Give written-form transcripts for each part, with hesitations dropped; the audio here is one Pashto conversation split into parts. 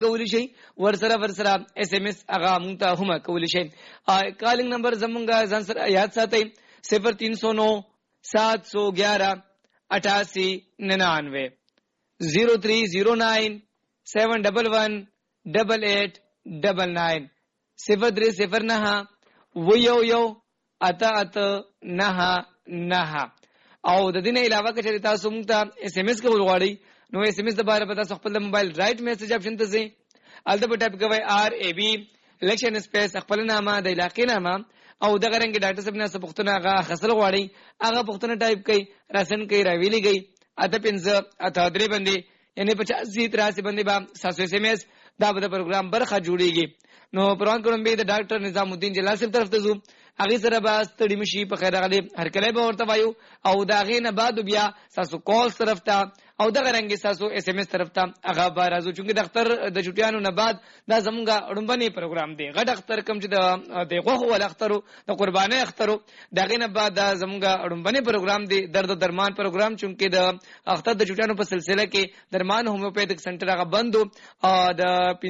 کولی شي ورسره SMS هغه مونږ ته هم کولی شي. کالینګ نمبر زمونږه ځان سره یاد ساتئ 0309 711 8899 0309 711 8899 0309 ویو اتا نه. او د دې نه علاوه که تاسو موږ ته SMS کول غواړئ نو SMS د باره په تاسو خپل موبایل رائټ میسج اپشن ته ځئ، الته په ټایپ کوئ RAB الیکشن سپیس خپل نامه د علاقې نامه او دغه رنګ ډاټا سب نه پښتون هغه خسل غواړئ هغه پښتون ټایپ کړئ راسن کړئ راویلی گئی اته 5 اته 3 باندې یعنی 85 83 باندې با ساسو SMS دا به پروګرام برخه جوړیږي. نو پروان کوم به د ډاکټر نظام الدین جلال صاحب طرف ته زو هغه سره به ستړي مشي په خیر غلي هر کله به ورته وایو او دا غینه بعد بیا ساسو کال طرف ته او دغه رنګ ساسو SMS طرف ته هغه به راځو چې د اختر د چټیانو نه بعد دا زمونږه اړمبني پروګرام دی غټ اختر کم چې د غوخ ول اخترو د قرباني اخترو دغه نه بعد دا زمونږه اړمبني پروګرام دی درد درمان پروګرام چې د اختر د چټیانو په سلسله کې درمان هومیوپیتھک سنټر هغه بندو د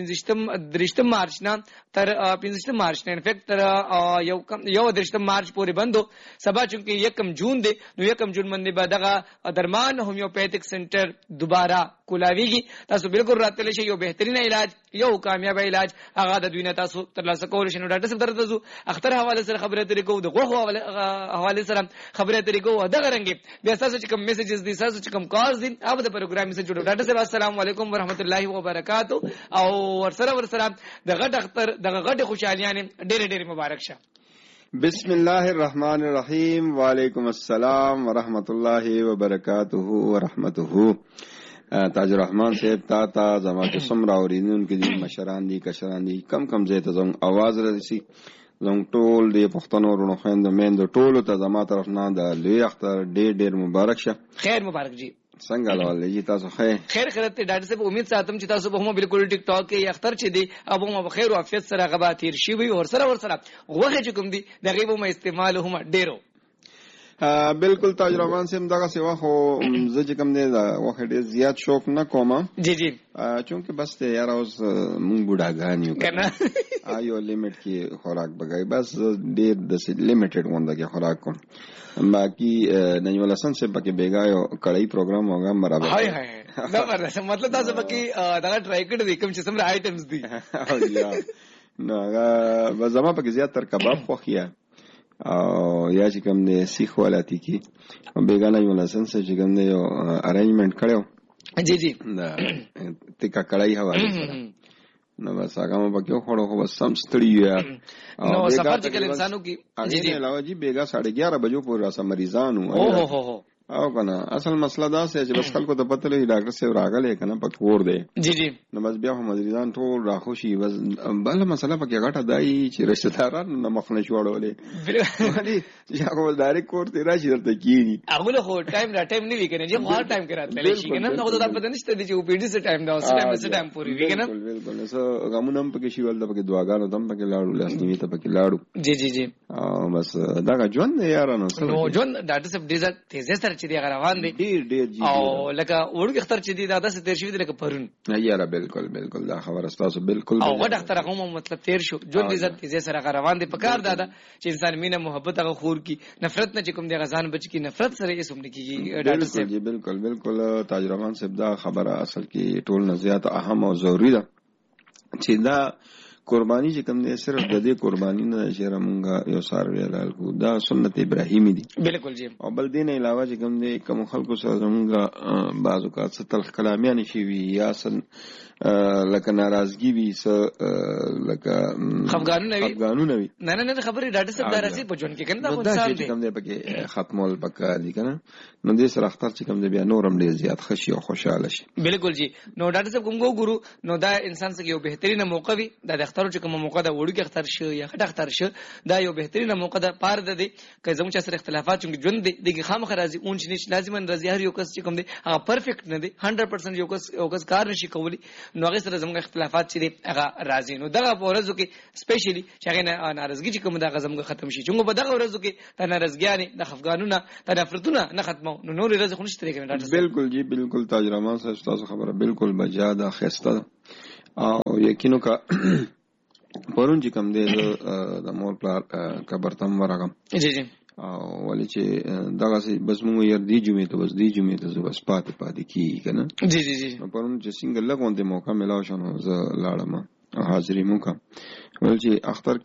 15 مارچ نه تر 15 مارچ نه انفیکټ تر یو 13 مارچ پورې بندو سبا چې 1 جون دی نو 1 جون باندې به دغه درمان هومیوپیتھک سنټر دوباره کولاویږي. تاسو بالکل راتلی شئ یو بهترین علاج یو کامیاب علاج هغه د دوی نه تاسو ترلاسه کولی شئ. نو ډاکټر صاحب درته زو اختر حواله سره خبرې اترې کوو د غوښو حواله سره خبرې اترې کوو دغه رنګ بیا تاسو چې کوم میسجز دي تاسو چې کوم کالز دي هغه د پروګرام میسج جوړو. ډاکټر صاحب السلام علیکم ورحمت الله وبرکاتہ او ورسره د غټ اختر دغه غټ خوشالیانه ډېر مبارک شه. بسم الله الرحمن الرحیم. وعلیکم السلام ورحمت الله وبرکاتہ ورحمته. تاج الرحمن صاحب تا زما کې سمرا اورینون کې دي مشران دي کشران دي کم زه ته زم आवाज رسي زم ټول دي پښتنو ورونو خويند مین د ټولو ته زما طرف نه د لوی اختر ډېر مبارک شه. خیر مبارک جی. څنګه لول جی تاسو خیر خیرت ډاکټر صاحب امید ساتم چې تاسو به هم بالکل ټیک ټاک کې اختر چې دی ابو ما بخیر او عافیت سره غبا تیر شي وي او سره غوغه چې کوم دي دغه به استعمال هم ډیرو. بالکل تاج رحمان سیم دغه سیوا خو زه چې کوم دی دا وخت ډیر زیات شوق نه کوم جی چونکه بس ته یار اوس مونږ بوډاګان یو کنه یو لیمټ کې خوراک بګای بس ډیر د لیمیټډ وانده کې خوراک کوم باقی نجم الحسن سے پکې بیگایو کړای پروګرام ہوگا برابر هاي دا ورته مطلب تاسو پکې دا ټرای کړی دی کوم چې سمره آیټمز دي نو هغه زما پکې زیات تر کباب خوخیا او یا چې کوم دی سیخ ولاتی کی بیگانه نجم الحسن سے چې کوم دی یو ارینجمنٹ کړو جی دا تکا کړای حواله نو بس هغه مو پکې خورو خو بس سم ستړي یا نو سفر چې کله انسانو کې جی علاوه جی بیگا 11:30 بجو پورې راسه مریضانو او او کنه اصل مسله دا سه چې بس خلکو ته پته لګي ډاکټر صاحب راغلی کنه پکور دی جی نو بس بیا هم مریضان ټول راخوشي بس بل مسله پکې غټه دای چې رشتہ داران نه مخ نه جوړولې ولی یاغو ډایرکټ کور ته راشي درته کیږي هغه خو ټایم را ټایم نه وی کنه چې هر ټایم کې راتلی شي کنه نو دا پته نشته چې او پی ډی سره ټایم دا اوس ټایم پوری وی کنه بالکل نو غمونم پکې شي ول د پکې دعاګانو دم پکې لاړو لاسنی ته پکې لاړو جی او بس دا ژوند یارانو نو ژوند ډاکټر صاحب ډیر تیزه سره چې دی روان دی ډیر جی او لکه وړو اختر چې دی دا داسې تیر شوی دی لکه پرون یاره بالکل دا خبر استاسو بالکل او وړ اختر هغه مطلب تیر شو ژوند عزت تیزه سره روان دی پکار دادا چې انسان مینه محبت هغه خور کی نفرت نه چې کوم دی غزان بچ کی نفرت سره یې سم نکیږي ډاکټر صاحب جی بالکل تاج رحمان صاحب دا خبره اصل کې ټول نه زیات اهم او ضروری ده چې دا قربانی چې کوم دی صرف د دې قربانی نه چې موږ یو ساروی حلال کو دا سنت ابراهیمی دی بالکل جی او بل دین علاوه چې کوم دی کوم خلکو سره موږ بعض اوقات تلخ کلامیان شي وی یا لکه ناراضگی وی لکه خفګانونه وی نه خبره ډاکټر صاحب درسي په جون کې کنه دا انسان دی کوم دی پکې ختمول پکا دی کنه نو دې سره اختر چې کوم دی بیا نورم ډیر زیات خوشي او خوشاله شي بالکل جی نو ډاکټر صاحب کوم ګورو نو دا انسان څخه یو بهترینه موقع وی دا اختر چې کوم موقع دا وړو کې اختر شو یا غټ اختر شو دا یو بهترینه موقع ده پار ده دي که زموږ سره اختلافات چې ژوند دي خامخ راځي اونچ نیچ لازم راځي هر یو کس چې کوم دي هغه پرفیکټ نه دي 100% یو کس کار نشي کولی نو هغه سره زموږ اختلافات چې دي هغه راځي نو دغه ورځو کې سپیشلی چې هغه ناراضګي چې کوم دغه زموږ ختم شي چې په دغه ورځو کې د ناراضګیانه د خفګانونه د نفرتونه نه ختمو نو نور ورځ خو نشته کوي ډاکټر بالکل جی بالکل تاج رحمان صاحب تاسو خبره بالکل بجا ده خسته او یقینو کا پرون چې کوم دی د مور پلار قبر تم ورغم جی جی او ولې چې دغه سي بس موږ یې دی جمعې ته بس پاتې کی کنه جی جی جی پرون چې څنګه لګون ته موقع ملاو شنو زه لاړم حاضرې مو کا ول چې اختر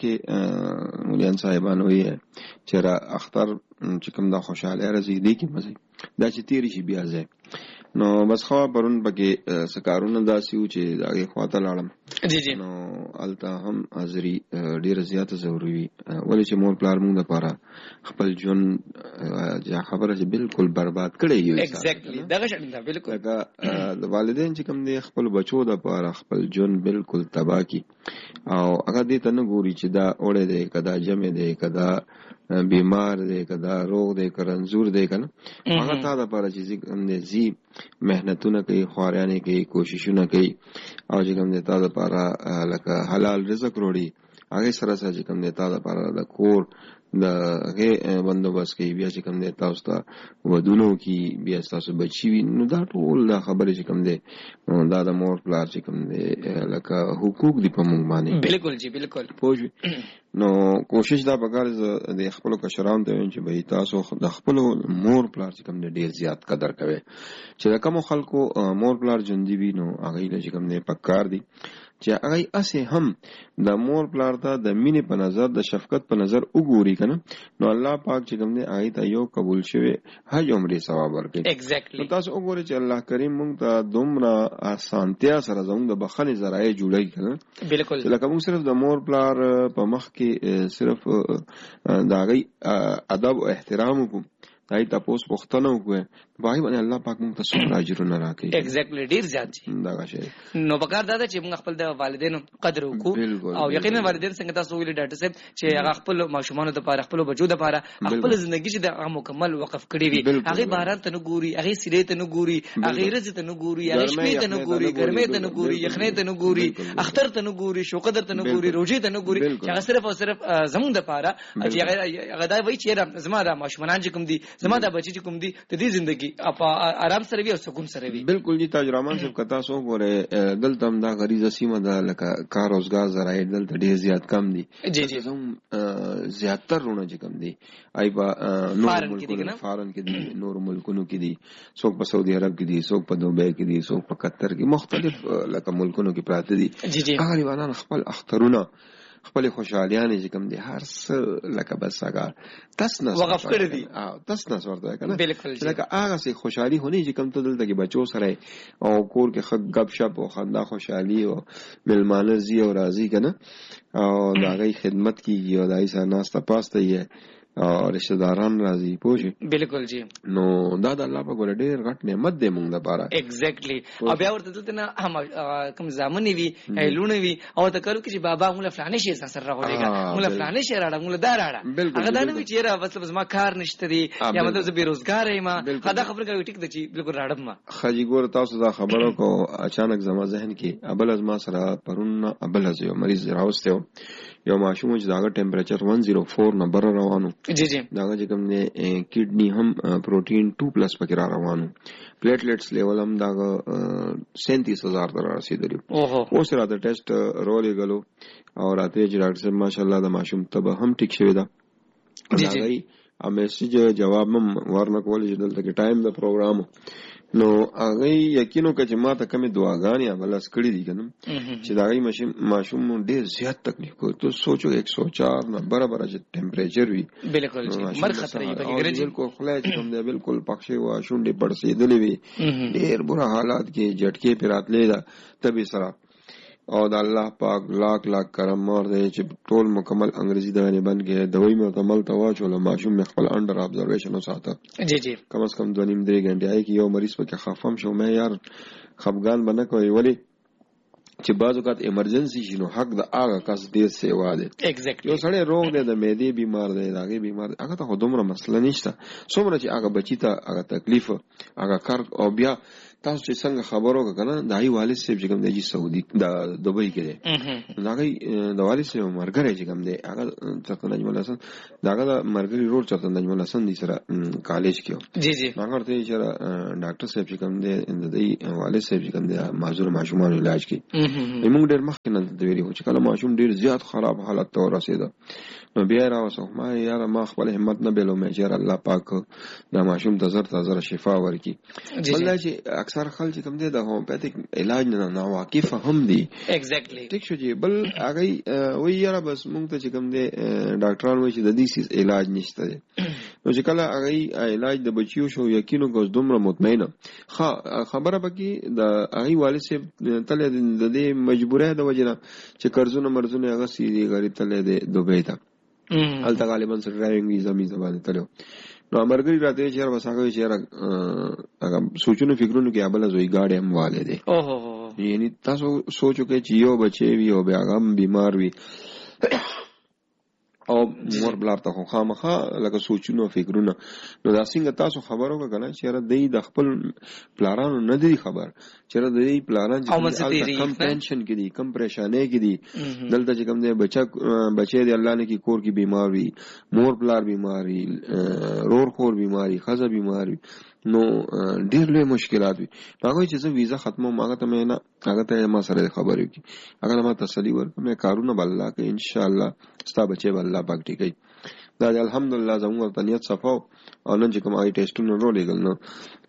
کې مولان صاحبانو یې چې را اختر چې کوم دا خوشاله راځي دی کې مزه دا چې تیری شي بیا ځای نو بس خو پرون بګه سکارونه داسیو چې داګه خواته لاړم جی جی نو الته هم حاضری ډیره زیاته ضروری وي ولې چې مور پلار مونږ لپاره خپل جون یا خبره چې بالکل برباد کړي یو ایگزیکټلی دغه شان دا بالکل د والدین چې کوم دي خپل بچو د لپاره خپل جون بالکل تباہ کی او هغه دې ته نه ګوري چې دا اورې دی کدا جمع دی کدا بیمار دی کدا روغ دی کرنزور دی کنه هغه تا د لپاره چې کوم دي زی مهنتونه کوي خواريانه کوي کوششونه کوي او چې کوم دي تا د لپاره لکه حلال رزق وروړي هغه سره چې کوم دي تا د لپاره د کور د هغه بندوبست کوي بیا چې کوم دي تاسو ته ودونو کې بیا تاسو بچی وي نو دا ټول د خبرې چې کوم دي دا د مور پلار چې کوم دي لکه حقوق دي په موږ باندې بالکل جی بالکل پوه نو کوشش دا وکړ د خپل کشران ته چې به تاسو د خپل مور پلار چې کوم دي ډیر زیات قدر کوي چې کوم خلکو مور پلار ژوندۍ وي نو هغه له چې کوم دي پکار دي چې هغه اسه هم د مور پلار ته د مینې په نظر د شفقت په نظر وګوري کنه نو الله پاک چې کوم دی هغه ته یو قبول شوی حج عمره ثواب ورکړي ایگزیکټلی تاسو وګورئ چې الله کریم مونږ ته دومره اسانتیا سره زموږ د بخښنې ذرایع جوړوي کنه بالکل لکه موږ صرف د مور پلار په مخ کې صرف د هغه ادب او احترام وکړو دای تاسو پوښتنه وکړئ وای باندې الله پاک موږ ته څومره اجرونه راکړي ایگزیکټلی ډیر زیات دي دا شی نو پکار دا چې موږ خپل د والدینو قدر وکړو او یقینا والدین څنګه تاسو ویل ډاکټر صاحب چې هغه خپل ماشومان ته لپاره خپل بچو د لپاره خپل ژوندۍ چې د مکمل وقف کړی وي هغه باران ته نه ګوري هغه سیلې ته نه ګوري هغه رز ته نه ګوري هغه شپې ته نه ګوري ګرمۍ ته نه ګوري یخنۍ ته نه ګوري اختر ته نه ګوري شو قدر ته نه ګوري روزي ته نه ګوري چې هغه صرف او صرف زموږ د لپاره چې هغه دا وایي چې زما د ماشومان چې کوم دي زما د بچی چې کوم دي د دې ژوندۍ په آرام سره وي او سکون سره وي بالکل جی تاج رحمان صاحب کتا سو ګوره دلته هم دا غریزه سیمه ده لکه کار روزګار ذرایع دلته ډیر زیات کم دي جی جی زیاتره رونه چې کم دي ای په نور ملکونو فارن کې دي نور ملکونو کې دي څوک په سعودي عرب کې دي څوک په دوبۍ کې دي څوک په قطر کې مختلف لکه ملکونو کې پراته دي جی جی هغه روانان خپل اخترونه خپل خوشحالیانه چې کوم دي هر څه لکه بس هغه تاسو وقف کړی دي تاسو ورته کنه بالکل لکه هغه سي خوشحالي هونی چې کوم ته دلته کې بچو سره او کور کې خګ غب شپ او خندا خوشحالي او ملمانه زی او راضي کنه او داغي خدمت کیږي او دای سره ناسته پاسته یې او رشتہ داران راضي پوجي بالکل جی نو دا د الله په ګور ډېر غټ نعمت دی مونږ لپاره ایگزیکټلی او بیا ورته دلته نه کوم ځامنې وي هیلونه وي او ته کړو چې بابا موږ فلانه شي سره راغولېګا موږ فلانه شي راړه موږ دا راړه هغه دا نه وي چې را بس ما کار نشته دی یا مطلب زه بیروزګار یم دا خبره کوي ټیک د چې بالکل راړم ما خجی ګور تاسو دا خبرو کو اچانک زما ذهن کې ابل از ما سره پرون ابل از یو مریض راوستو یو ماشوم چې داغه ټمپریچر 104 نمبر روانو جی جی داغه چې کوم نه کډنی هم پروتین 2 پلس پکې را روانو پلیټلیټس لیول هم داغه 37000 تر رسیدلی اوس را د ټیسټ رولې غلو او راته چې ډاکټر صاحب ماشاءالله د ماشوم تبه هم ټیک شوی دا داغه ا میسج جواب هم ورنکول چې دلته کې ټایم د پروګرام نو هغه یقینو چې ما ته کومه دعاګانې عمل کړې دي کنه چې داغه ماشوم ډېر زیات تکلیف کوي ته سوچو 104 نه برابر چې ټمپریچر وي بالکل مر خطر یې بګرځي بالکل خلای چې کوم دی بالکل پښې وا شونډې پړسېدلې وي ډېر بره حالات کې جټکې پیراتلې ده تبي سره او د الله پاک لاک لاک کرم مور دی چې ټول مکمل انګریزي دغه بند کې دوی مکمل تواچول ماشوم خپل انډر ابزرویشن وساته جی جی کم از کم 2.5 غنټه آی کې یو مریض پکې خفم شو مې یار خفغان بنه کوي ولی چې بعض اوقات ایمرجنسي شي نو حق د هغه کس ډیر سیوا دی ایگزیکټلی یو سړی روغ دی د معدې بیمار دی هغه بیمار هغه ته دومره مسله نشته څومره چې هغه بچی ته هغه تکلیف هغه کار او بیا تاسو چې څنګه خبرو کنه دای والد صاحب چې کوم دی سعودي د دوبۍ کې دی داغه د والد صاحب مرګره چې کوم دی هغه چرته نجم الله حسن داغه د مرګري روډ چرته نجم الله حسن دي سره کالج کې جی جی هغه ته چې ډاکټر صاحب چې کوم دی د والد صاحب چې کوم دی معذور ماشومان علاج کې موږ ډېر مخکې نه د ویلو چې کله ماشوم ډېر زیات خراب حالت ته ورسېده نو بیا راوسو ما یاره ما خپل همت نه بیلو مې چې الله پاک دا ماشوم ته زر شفا ورکړي ولله چې اکثر خلک کوم دي د هومیوپیتیک علاج نه واقف هم دي ایگزیکټلی ټیک شو جی بل هغه وی یاره بس مونږ ته چې کوم دي ډاکټران وایي چې د دې سیس علاج نشته نو چې کله هغه علاج د بچیو شو یقینو کوم دومره مطمئنه خبره پکې د هغه والد صاحب تل د دې مجبوره د وجنه چې قرضونه مرزونه هغه سیدي غریب تل د دوبۍ ته الته غالبا سره ډرایوینګ ویزا باندې تلو نو امرګری راته چې هر وساګه چې هغه سوچونو فکرونو کې ابل زوی گاډي هم والے دي یعنی تاسو سوچو کې چې یو بچي وي او بیا هم بیمار وي او مور بلار ته خامخا لکه سوچونو فکرونه نو دا څنګه تاسو خبرو کنه چې را د خپل پلانونو نه دی خبر چې را د پلانان چې کم ټینشن کې دي کم پریشانې کې دي دلته چې کم دی بچي دی الله نه کی کور کې بیمار وي مور بلار بیماری رور خور بیماری خزه بیماری نو ډیر لوی مشکلات وي هغه چې زه ویزا ختمه ماغه ته مې نه هغه ته ما سره خبرې کی هغه ما تسلی ورکړم مې کارونه بل الله کې ان شاء الله ستا بچي بل الله پاک ټیکي دا الحمدلله زموږ ته نیت صفاو او نن چې کوم آی ټیسټونه رولېګل نو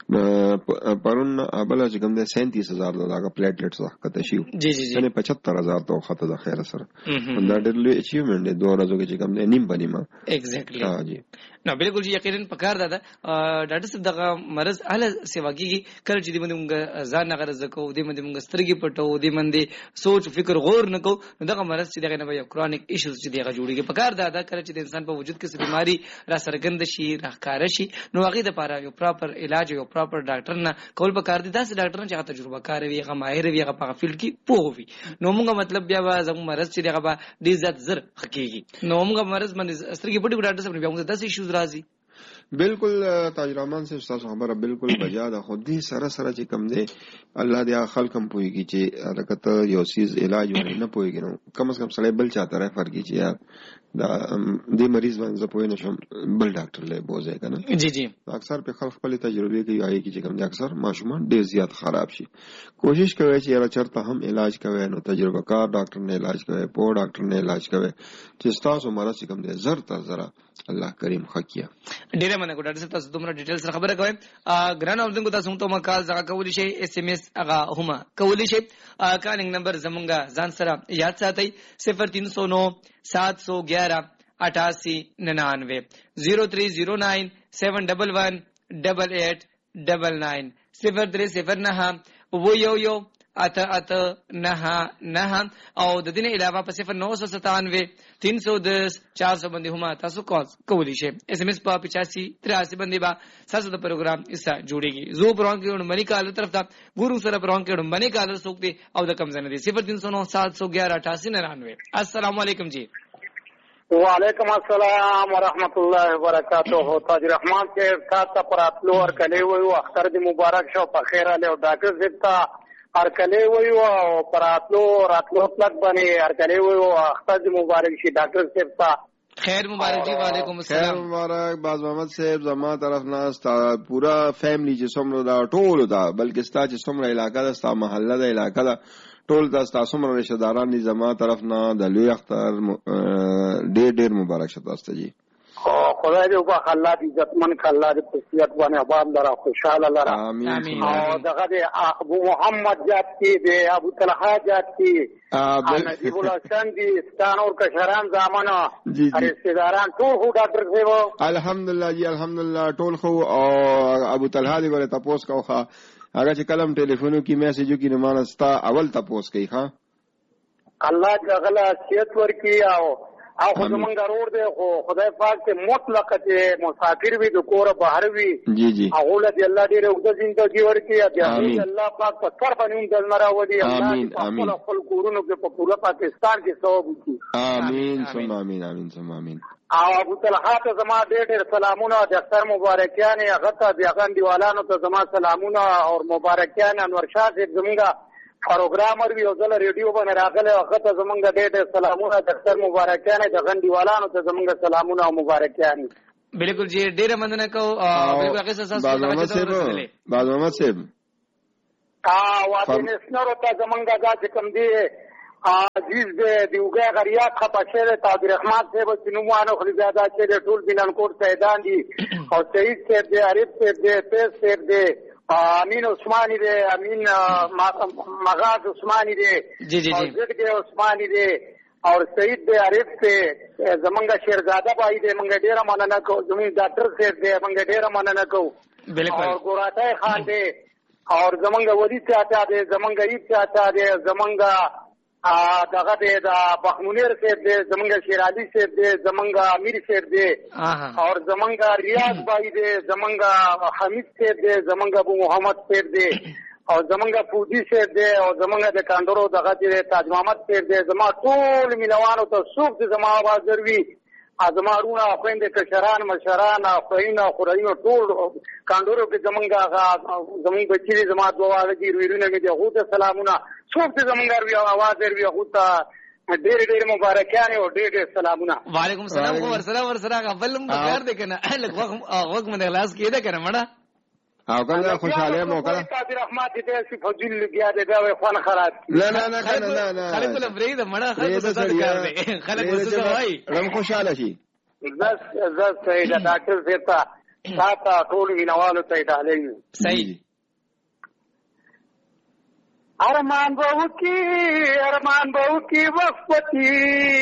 پرون ابل چې کوم د 37000 دغه پلیټلیټس وخت شي جی جی یعنی 75000 ته خطه د خیر سره دا ډېر لوی اچیومنت دی دوه ورځې چې کوم نیم پنیما ایگزیکټلی ها جی نو بالکل یقینا پکار ده ډاکټر صاحب دغه مرز اله سیواګي کله چې دې موږ ځان نه غرض کو دې موږ سترګې پټو دې باندې سوچ فکر غور نه کو دغه مرز چې دغه نه یو کرونیک ایشوز چې دغه جوړیږي پکار ده کله چې د انسان په وجود کې څه بیماری را سرګند شي راخکار شي نو هغه د لپاره یو پراپر علاج یو پراپر ډاکټر نه کول پکار دي داسې ډاکټر چې هغه تجربه کار وي هغه ماهر وي هغه په فیلډ کې پوه وي نو موږ مطلب بیا زموږ مرز چې دغه ډیر زیات زر حقيقي نو موږ مرز باندې سترګې پټو ډاکټر صاحب بیا موږ داسې ایشوز راځي بالکل تاج رحمان صاحب تاسو خبره بالکل بجا ده خو دې سره چې کم دی الله دې خلک هم پويږي چې حرکت یو سیز علاج ورنه نه پويږي نو کم از کم سړی بل چاته راي فرقي چې یار دا دې مریض باندې پوي نشم بل ډاکټر له بوزي کنه جی جی اکثر په خلک خپل تجربه کوي آی کی چې کم دي اکثر ماشومان ډیر زیات خراب شي کوشش کوي چې یاره چرته هم علاج کوي نو تجربه کار ډاکټر نه علاج کوي پو ډاکټر نه علاج کوي چې تاسو مرز کم دي زر تر زرا الله کریم خکیا ډیره مننه ګډ تاسو تاسو دومره ډیټیل سره خبره کوئ ګران اوردونکو تاسو ته مکال ځکه کولی شي اس ام اس هغه هم کولی شي کالینګ نمبر زمونږه ځان سره یاد ساتئ 0309 711 8899 0309 711 8899 0309 ویو اته او د دې نه علاوه په 0997 310 400 باندې هم تاسو کال کولی شئ اس ام اس په 8583 باندې با تاسو د پروګرام حصہ جوړیږي زو پرون کې باندې کال طرف ته ګورو سره پرون کې باندې کال سوکتي او د کم زنه دي 0309 711 8899 السلام علیکم جی وعلیکم السلام ورحمۃ اللہ وبرکاتہ تاج رحمان سے تاسو پر اتلو اور کلی وو اختر دی مبارک شو په خیر له ډاکټر زتا اور کلی وو پر اتلو تلک بنی اور کلی وو اختر دی مبارک شي ډاکټر زتا خیر مبارک جی وعلیکم السلام خیر مبارک باز محمد صاحب زما طرف نه پورا فیملی چې څومره دا ټول دا بلکې ستا چې څومره علاقہ دا ستا محله دا علاقہ دا ټول تاسو مر رشتہ داران دي زما طرف نه د لوی اختر ډېر مبارک شه تاسو جی خدای دې په الله دې عزتمن الله دې په صحت باندې آباد لرا خوشاله لرا امين او دغه دې ابو محمد جات کی دې ابو طلحه جات کی نجیب الحسن دي ستان اور کشران زمانہ رشتہ داران ټول خو ډاکټر صاحب الحمدلله جی الحمدلله ټول خو او ابو طلحه دې ګوره تاسو کوخه هغه چې کلم ټلیفونو کې میسجو کې نمانستا اول تاسو کوي ها الله جغلا صحت ورکی او او خو زمونږ روډ دی خو خدای پاک ته مطلق چې مسافر وي د کوره بهر وي جی جی هغه له الله ډېر اوږده زندګي ورکړي بیا الله پاک په سر باندې هم دلمه راوړي الله خپل کورونو کې په پوره پاکستان کې ثواب وکړي امين ثم امين امين ثم امين او ابو طلحه ته زما ډېر سلامونه د اختر مبارکیان هغه ته د غندیوالانو ته زما سلامونه او مبارکیان انور شاه صاحب زمونږ پروګرامر وی او زله ریډیو باندې راغله هغه ته زمونږ ډېر سلامونه د اختر مبارکیان د غندیوالانو ته زمونږ سلامونه او مبارکیان بالکل جی ډېر مننه کو بالکل هغه سره باز محمد صاحب واده نسنرو ته زمونږ دا چې کوم دی عزیز دی وګه غریا خپشه ته عبدالرحمن صاحب چې نومانو خو زیاده چې ټول بینانکوټ سیدان دي او سعید صاحب دی عارف صاحب دی پیس صاحب دی امین عثماني دی امین مغاز عثماني دی او زید دی عثماني دی او سعید دی عارف دی زمونږ شیرزاده بھائی دی مونږ ډیره مننه کو زمونږ ډاکټر صاحب دی مونږ ډیره مننه کو بالکل او ګوراټه خان دی او زمونږ ولی چاچا دی زمونږ ایب چاچا دی زمونږ دغه دی د بخمونیر صاحب دی زمونږ شیر علي صاحب دی زمونږ امیر صاحب دی او زمونږ ریاض بھائی دی زمونږ حمید صاحب دی زمونږ ابو محمد صاحب دی او زمونږ فوجي صاحب دی او زمونږ د کاندورو دغه دی تاج محمد صاحب دی زما ټول مینوانو ته څوک چې زما आवाज دروي زما رونه خويندې کشران مشران خوینه خورینه ټول کاندورو کې زمونږ بچی زما دعا لګي ویرونه مې دی غوته سلامونه څوک چې زمونږ وی आवाज دروي غوته ډېر ډېر مبارکان او ډېر ډېر سلامونه وعلیکم السلام ورسره بلم بکار دې کنه لږ وخت مې خلاص کېده کنه مړه او کنه خوشاله مو کړه تاسو رحمت دې سی فضل لګیا دې دا خوان خراب نه خلک له فرید مړه خلک څه کار دي خلک څه وای رم خوشاله شي زس سید ډاکټر زیتا تاسو ټول وینوالو ته ډالې صحیح ارمان بہو کی وقتی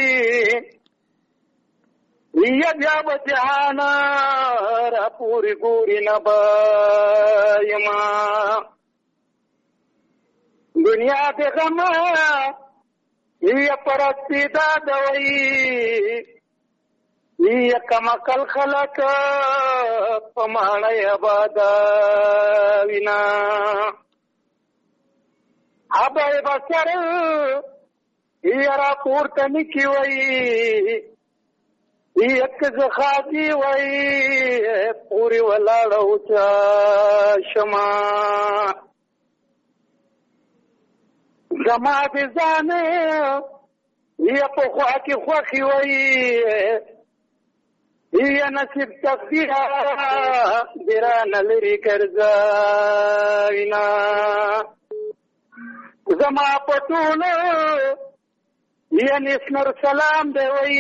یہ جب جہانا را پوری پوری نبایما دنیا دے غم یہ پرستی دا دوئی یہ کمکل خلق پمانے آباداوینا ابای بسر یرا پورتنی کی وئی یک زخاتی وئی پوری ولاړو چا شما زما دې ځان یې په خوا کې خوښي وئی یې نصیب تقدیر دران لري کرځاینا زما پټول یعنی اسمر سلام دی وی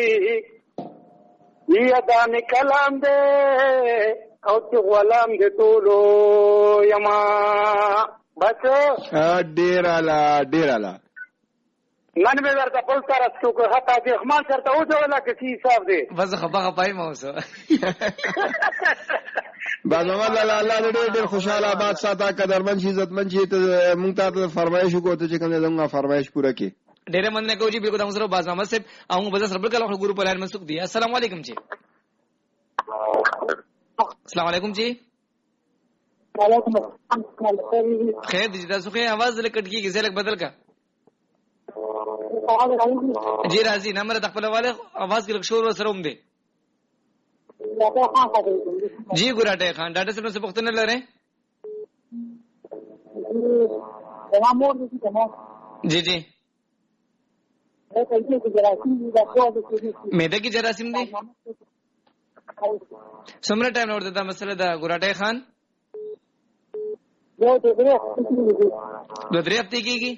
یا دانی کلام دی او چې غلام دی ټولو یما بس ډیر اعلی نن مې ورته بل طرف څوک هتا چې احمد چرته و ځولا کې حساب دی بس خپه پای مو اوسه بازمه الله ډېر خوشاله آباد ساته قدرمن شي عزتمن شي ته مونږ ته فرمایش وکړو چې کوم زموږه فرمایش پوره کړي ډېر مننه کوم جی بالکل تاسو سره بازمه صاحب او موږ بس رب کله ګورو په لار منسوک دي السلام علیکم جی السلام علیکم جی وعلیکم السلام خیر دي تاسو خو आवाज لکټ کیږي زلک بدل کا جی راځي نمبر د خپل والے आवाज کې شور سره هم دي جی ګراټه خان ډاټا سره څه پوښتنه لرئ جی جی میده کی جراثیم دي څومره ټایم ورته دا مسله دا ګراټه خان 2-3 هفته کېږي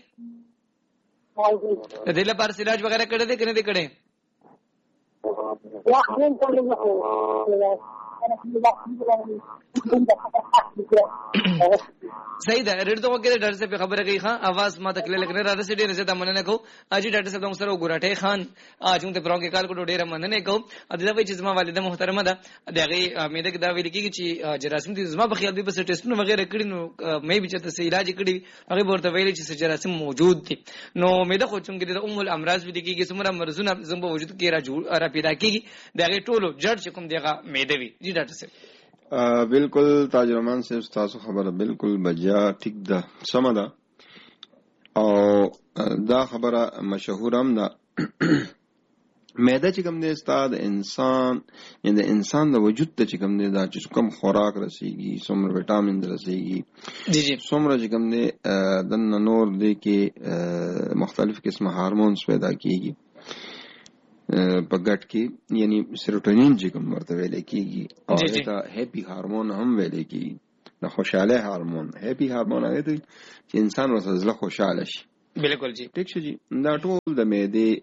د دې لپاره علاج وغیرہ کړی دی کنه دې کړی صحیح ده. ډېر ته وګوره ډاکټر صاحب خبره کوي ښه اواز ما ته کله لګنه را رسېدې نه زه مننه کوم. اجي ډاکټر صاحب سره وګورټه خان اج موږ ته پروګرام کې کال کوو ډېر مننه کوم. دا وایي چې زما والده محترمه ده دغه مېده کې دا ویل کېږي چې جراثیم دي زما په خیال دي بس ټیسټونه وغیرہ کړي نو مې به چې څه علاج کړي هغه ورته ویل چې جراثیم موجود دي نو مېده خو چې د ام الامراض ویل کېږي څومره مرزونه زموږ وجود کې را پیدا کېږي دغه ټولو جړ چې کوم دغه مېده وي. جی ډاکټر صاحب بالکل تاج رحمان صاحب تاسو خبره بالکل بجا ټیک ده سم ده او دا خبره مشهور هم ده. معده چې کوم دی استاد انسان یعنی د انسان د وجود ته چې کوم دی دا چې کوم خوراک رسیږي څومره وټامین رسیږي جی جی څومره چې کوم دی د نور دی کې مختلف قسمه هارمونز پیدا کیږي په ګټ کې یعنی سیروټونین چې کوم ورته ویل کیږي او دا هپی هارمون هم ویل کیږي د خوشاله هارمون. هپی هارمون هغه دی چې انسان ورسره خوشاله شي. بالکل جی ټیک شي. دا ټول د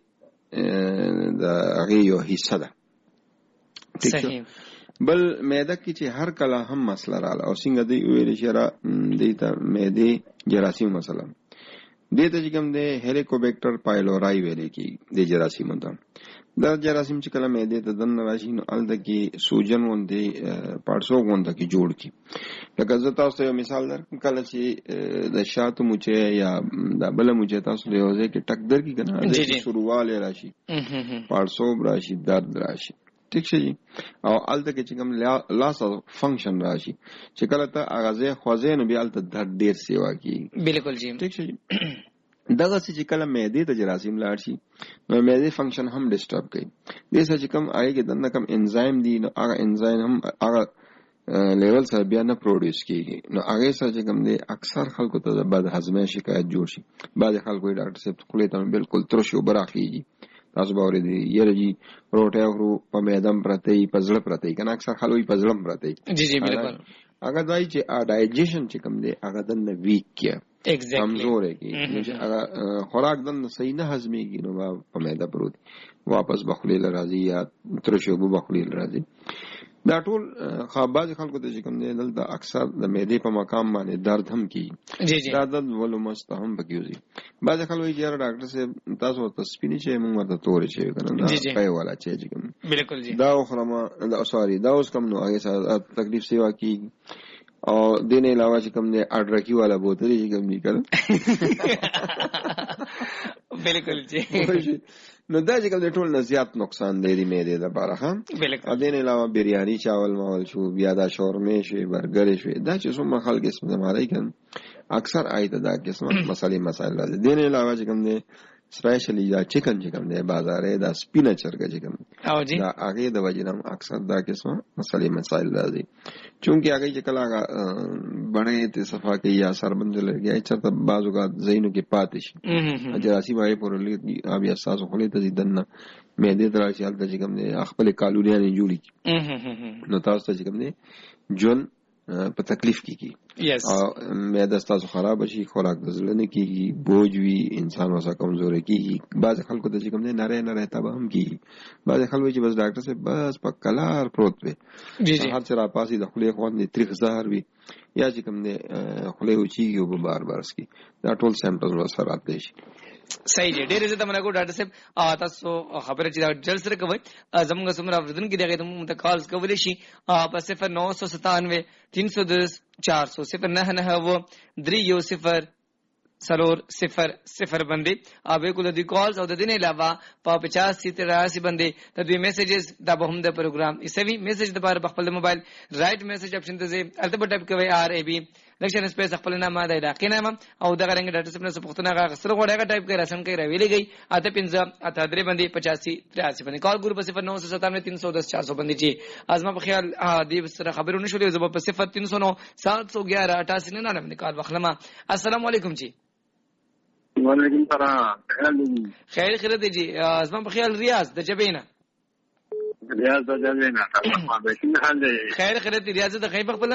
معده د هغه یو حصہ ده. صحیح. بل معده کې چې هر کله هم مسله رااله او څنګه دی ویل شي را د معده جراثیم مثلا دې ته چې کوم دی هیلیکوبیکټر پایلورای ویل کیږي د جراثیم ته. دا جراثیم چې کله معده ته دن راشي نو الته کې سوجن وندي پارسو وند کې جوړ کی. لکه زه تاسو یو مثال درکړم کله چې د شاتو مچه یا د بل مچه تاسو له وځي کې ټک در کی کنه د شروعاله راشي پارسو راشي درد راشي ٹھیک شي او الته کې چې کوم لاس فنکشن راشي چې کله ته اغازه خوځې نو بیا الته درد ډیر سیوا کی. بالکل جی ٹھیک شي. دغه چې کله معده ته جراثیم لاړ شي نو معده فنکشن هم ډیسټرب کوي. دې چې کوم آی کې دنه کوم انزایم دي نو هغه انزایم هم هغه لیول سره بیا نه پروډوس کیږي نو هغه سره چې کوم دی اکثر خلکو ته د بد هضمه شکایت جوړ شي. بعض خلکو ډاکټر صاحب خپل ته بالکل ترشو براخیږي تاسو باور دي یره جی روټه ورو په میدان پرته پزړه پرته کنه اکثر خلوی پزړم پرته. جی جی بالکل. هغه دای چې ډایجیشن چې کوم دی هغه د ویک کې کمزور کی هغه خوراک د صحیح نه هضمېږي نو په معده پروت واپس بخلیل راځي یا ترشوبو بخلیل راځي. دا ټول خاباز خلکو ته چې کوم دی دلته اکثر د معده په مقام باندې درد هم کی. جی جی. دا درد ولو مستهم بکیږي. بعض خلک وایي چې ډاکټر صاحب تاسو ته سپینی چې موږ ورته تورې شي کنه دا پای والا چې کوم. بالکل جی. دا خرما دا سوري دا اوس کوم نو هغه سره تکلیف سیوا کی او دینه علاوه چې کوم دی اډرکی والا بوتل چې کوم نکړ. بالکل جی. نو دا چې کوم دی ټول زیات نقصان دی د معدې لپاره ها. بالکل. دینه علاوه بریانی چاول ماول شو بیا دا شورمه شي برګر شي دا چې څومره خلک اسمه مالای کن اکثر آیته دا قسمه مسالې مسائل راځي. دینه علاوه چې کوم دی سپیشلی دا چکن چې کوم دی بازارې دا سپینه چرګ چې کوم او جی دا هغه د وجنم اکثر دا قسمه مسالې مسائل راځي چونکه هغه چې کله هغه بڼې ته صفا کوي یا سربند لګي چرته بازو کا زینو کې پاتې شي جراثیم هغه پرلې بیا اساس خو له تزيدنه معده دراشي حالت چې کوم دی خپل کالوريان جوړي نو تاسو چې کوم دی جون په تکلیف کیږي. یس. معده تاسو خراب شي خوراک د زړه نه کیږي بوج وی انسان وسه کمزوري کیږي. بعض خلکو ته چې کوم دی نره تبه هم کیږي. بعض خلکو چې بس ډاکټر صاحب بس په کلار پروت وي جی جی هر څه را پاسي د خپل خوان دي تاریخ زهر وي یا چې کوم دی خپل وچیږي او بار کی دا ټول سیمپټمز وسره راځي شي. صحیح دی. ډېر عزت منه کو ډاکټر صاحب تاسو خبره چې دا جلد سره کوي زموږ سمره افردن کې دغه ته کالز کولې شي په 0997 310 400 0999 3 0 باندې اوبه کول دي کالز او د دې نه علاوه په 50 83 باندې د دوی میسجز د به هم د پروګرام ایسوي میسج د بار خپل موبایل رائټ میسج اپشن ته ځي البته ټایپ کوي RAB لکشن سپیس خپل نامه د علاقې نامه او دغه رنګ ډاټا سپ نه پښتنه غا سره غوډه ټایپ کوي رسم کوي راویلې گئی اته 15 اته درې باندې 85 83 باندې کال ګروپ 0997 310 400 باندې چې ازما په خیال دی سره خبرونه شولې زب په 0309 711 88 نه باندې کال وخلمه. السلام علیکم جی. وعلیکم السلام. خیر خیرت جی. ازما په خیال ریاض د جبینا ریاض د جبینا خیر خیرت ریاض د خیبر خپل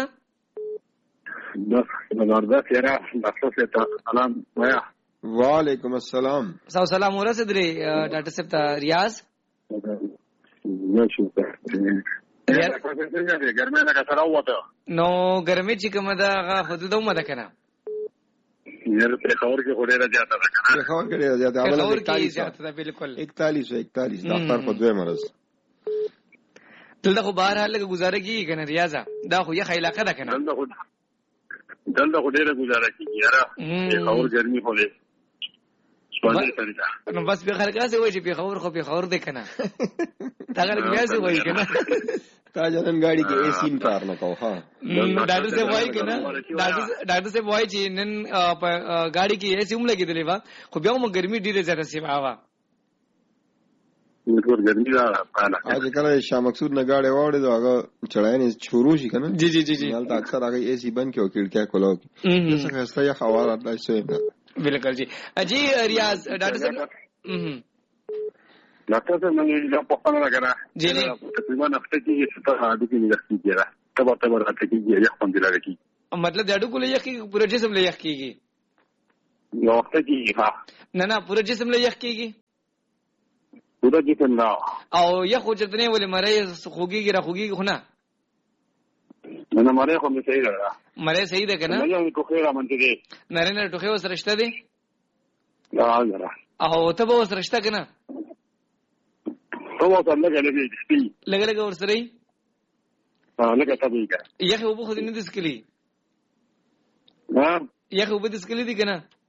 زبردست یاره تاسو ته سلام وایا. وعلیکم السلام. سلام ورسېدلې ډاکټر صاحب ته ریاض. نو شو څنګه دی ګرمه نه کسره وته نو ګرمي چې کومه ده هغه حدود هم ده کنه یره په خبر کې خوري راځه تا کنه خبر کړی راځه ته خبر اوله کې ذات ده بالکل 41 دا پر په دوه مرز دلته خو بهر حال کې گزاره کیږي کنه ریاضه دا خو یې خیلاقه ده کنه دلته خو ډیره گزاره کیږي یاره خبر ګرمي خو دې نو بس به خلک اسه وایي چې په خبر خو په خبر ده کنه دا خلک بیا سه وایي کنه تا جنن गाड़ी کې اے سین کار نه کوه ها ډاکټر سے وایي کنه ډاکټر سے وایي چې نن गाड़ी کې اے سیم لګیدلې وا خو بیا مو ګرمي ډیره زیاته سی وا نور ګرمي دا پاله اځ کله شاه مقصود نه गाड़ी واړې دا هغه چړاینې شروع شي کنه جی جی جی جی حالت اکثر هغه اے سی بند کې او کړکیا کولو څه خسته یا خبر راځي څه بالکل جی جی ریاض ډاکټر صاحب ډاکټر صاحب موږ یو په اړه راغلا جی جی تقریبا هفته کې څه هادو کې نه کیږي را تبه راته کېږي یو خوند لري مطلب د اډو کولې یخ کې پوره جسم له یخ کېږي نو وخت کې ها نه پوره جسم له یخ کېږي پوره جسم نه او یخ وجدنه ولې مړې خوږیږي را خوږیږي خو نه نه مړې خو مې صحیح ده مړې صحیح ده کنه نه یو ټوخه را منځ دي نه ټوخه وسره شته دي نه او ته به وسره شته کنه هو څنګه لګي دي لګ ورسره لګه تبيګه یخ وبخو دې نه دسکلي ها یخ وبدسکلي دي کنه